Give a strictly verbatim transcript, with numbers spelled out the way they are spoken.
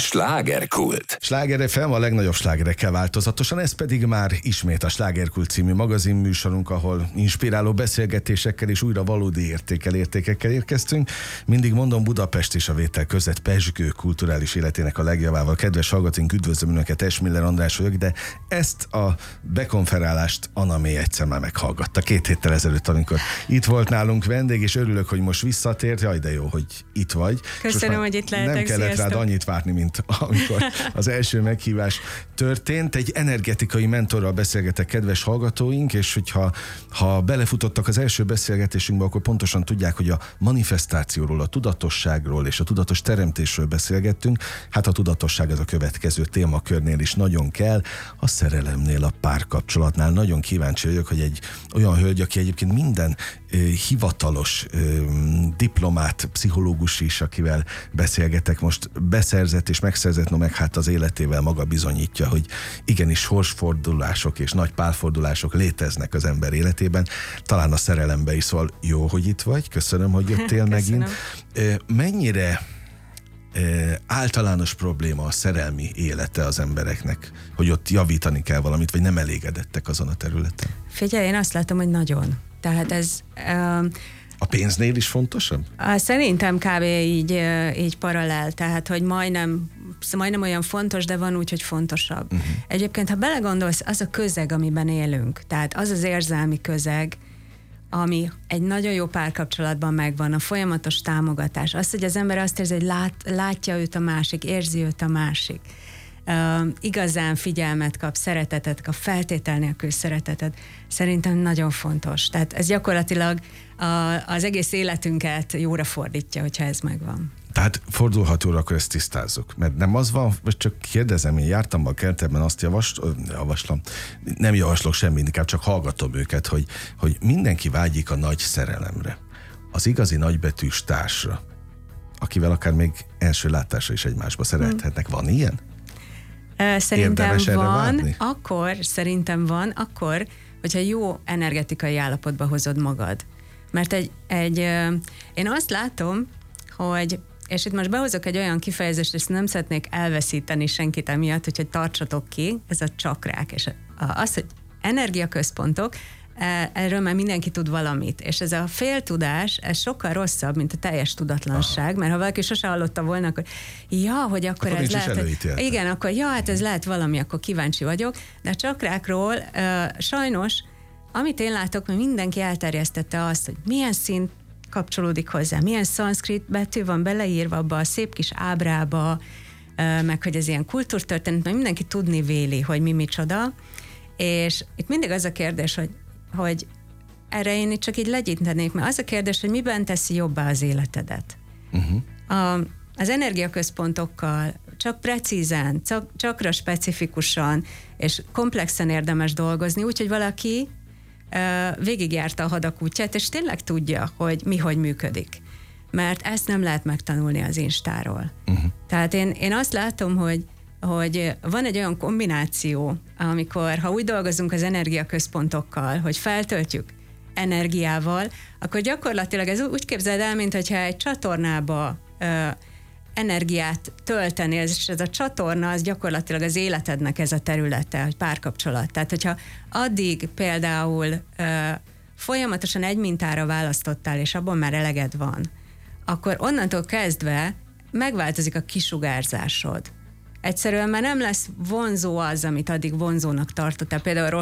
Slágerkult. Sláger ef em a legnagyobb slágerekkel változatosan, ez pedig már ismét a Slágerkult című magazinműsorunk, ahol inspiráló beszélgetésekkel és újra valódi értékel, értékekkel érkeztünk. Mindig mondom, Budapest és a vétel között pezsgő kulturális életének a legjavával. Kedves hallgatóink, üdvözlöm Önöket, Esmiller András vagyok, de ezt a bekonferálást Anna May egyszer már meghallgatta két héttel ezelőtt, amikor itt volt nálunk vendég, és örülök, hogy most visszatért. Jaj, de jó, hogy itt vagy. Köszönöm, hogy itt lehetek. Nem kellett Sziasztok. rád annyit várni, mint amikor az első meghívás történt. Egy energetikai mentorral beszélgetek, kedves hallgatóink, és hogyha ha belefutottak az első beszélgetésünkbe, akkor pontosan tudják, hogy a manifestációról, a tudatosságról és a tudatos teremtésről beszélgettünk. Hát a tudatosság az a következő témakörnél is nagyon kell, a szerelemnél, a párkapcsolatnál. Nagyon kíváncsi vagyok, hogy egy olyan hölgy, aki egyébként minden eh, hivatalos eh, diplomát, pszichológus is, akivel beszélgetek most, beszerzett és megszerzett, no meg hát az életével maga bizonyítja, hogy igenis sorsfordulások és nagy pálfordulások léteznek az ember életében, talán a szerelembe is. Szóval jó, hogy itt vagy, köszönöm, hogy jöttél megint. Mennyire általános probléma a szerelmi élete az embereknek, hogy ott javítani kell valamit, vagy nem elégedettek azon a területen? Figyelj, én azt látom, hogy nagyon. Tehát ez... Uh, A pénznél is fontosabb? Szerintem kb. így, így paralel, tehát hogy majdnem, majdnem olyan fontos, de van úgy, hogy fontosabb. Uh-huh. Egyébként, ha belegondolsz, az a közeg, amiben élünk, tehát az az érzelmi közeg, ami egy nagyon jó párkapcsolatban megvan, a folyamatos támogatás, az, hogy az ember azt érzi, hogy lát, látja őt a másik, érzi őt a másik. Uh, igazán figyelmet kap, szeretetet kap, feltétel nélkül szeretetet, szerintem nagyon fontos. Tehát ez gyakorlatilag a, az egész életünket jóra fordítja, hogyha ez megvan. Tehát fordulhatóra, akkor ezt tisztázzuk. Mert nem az van, vagy csak kérdezem, én jártam a kertben, azt javas, javaslom, nem javaslok semmi, inkább csak hallgatom őket, hogy, hogy mindenki vágyik a nagy szerelemre. Az igazi nagybetűs társra, akivel akár még első látásra is egymásba szerethetnek. Van ilyen? Szerintem van, akkor, szerintem van, akkor, hogyha jó energetikai állapotba hozod magad. Mert egy, egy én azt látom, hogy, és itt most behozok egy olyan kifejezést, és nem szeretnék elveszíteni senkit emiatt, úgyhogy tartsatok ki, ez a csakrák, és az, hogy energiaközpontok, erről már mindenki tud valamit, és ez a féltudás, ez sokkal rosszabb, mint a teljes tudatlanság, aha. Mert ha valaki sose hallotta volna, akkor ja, hogy akkor, akkor ez lehet, igen, akkor ja, hát ez lehet valami, akkor kíváncsi vagyok, de a csakrákról uh, sajnos, amit én látok, mert mindenki elterjesztette azt, hogy milyen szint kapcsolódik hozzá, milyen szanszkrit betű van beleírva abba a szép kis ábrába, uh, meg hogy ez ilyen kultúrtörténet, mert mindenki tudni véli, hogy mi micsoda, és itt mindig az a kérdés, hogy hogy erre én itt csak így legyintenék, mert az a kérdés, hogy miben teszi jobbá az életedet. Uh-huh. A, az energiaközpontokkal csak precízen, csak, csakra specifikusan és komplexen érdemes dolgozni, úgyhogy valaki uh, végigjárta a hadak útját, és tényleg tudja, hogy mi hogy működik. Mert ezt nem lehet megtanulni az Instáról. Uh-huh. Tehát én, én azt látom, hogy hogy van egy olyan kombináció, amikor, ha úgy dolgozunk az energiaközpontokkal, hogy feltöltjük energiával, akkor gyakorlatilag ez úgy képzeld el, mintha egy csatornába ö, energiát töltenél, és ez a csatorna az gyakorlatilag az életednek ez a területe, hogy párkapcsolat. Tehát, hogyha addig például ö, folyamatosan egy mintára választottál, és abban már eleged van, akkor onnantól kezdve megváltozik a kisugárzásod. Egyszerűen már nem lesz vonzó az, amit addig vonzónak tartottál. Például